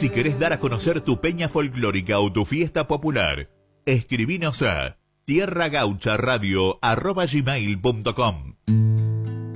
Si querés dar a conocer tu peña folclórica o tu fiesta popular, escribinos a tierragaucharadio@gmail.com.